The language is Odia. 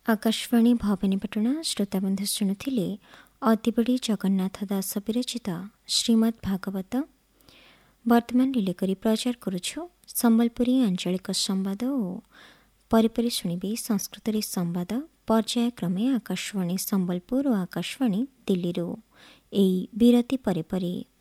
ଆକାଶବାଣୀ ଭବାନୀପାଟଣା ଶ୍ରୋତାବନ୍ଧୁ ଶୁଣୁଥିଲେ ଅତିବଡ଼ି ଜଗନ୍ନାଥ ଦାସ ବିରଚିତ ଶ୍ରୀମଦ୍ ଭାଗବତ। ବର୍ତ୍ତମାନ ରିଲେ କରି ପ୍ରଚାର କରୁଛୁ ସମ୍ବଲପୁରୀ ଆଞ୍ଚଳିକ ସମ୍ବାଦ ଓ ପରିପରି ଶୁଣିବେ ସଂସ୍କୃତରେ ସମ୍ବାଦ ପର୍ଯ୍ୟାୟକ୍ରମେ ଆକାଶବାଣୀ ସମ୍ବଲପୁର ଓ ଆକାଶବାଣୀ ଦିଲ୍ଲୀରୁ। ଏହି ବିରତି ପରେ ପରେ